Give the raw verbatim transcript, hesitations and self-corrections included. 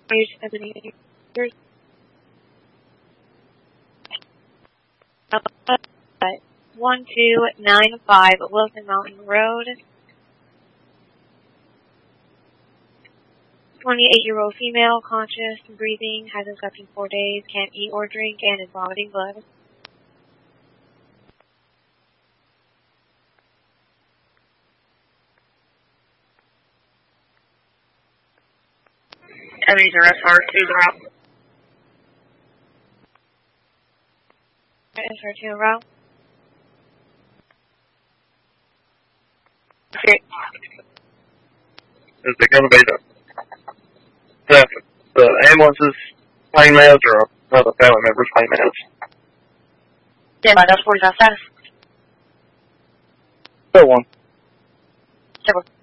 one two nine five Wilson Mountain Road. twenty-eight-year-old female, conscious, breathing, hasn't slept in four days, can't eat or drink, and is vomiting blood. Emmy's arrest R two, they're out. S R two, route. Okay. Is it going to be the, the, the ambulance's pain meds or another family member's pain meds? Stand by, that's forty-five status. So one. Step one.